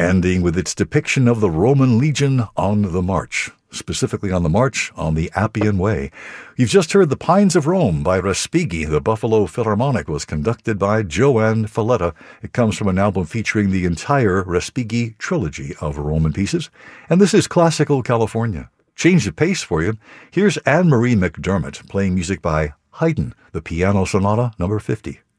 ending with its depiction of the Roman legion on the march, specifically on the march on the Appian Way. You've just heard The Pines of Rome by Respighi. The Buffalo Philharmonic was conducted by Joanne Falletta. It comes from an album featuring the entire Respighi trilogy of Roman pieces. And this is Classical California. Change the pace for you. Here's Anne-Marie McDermott playing music by Haydn, the Piano Sonata No. 50.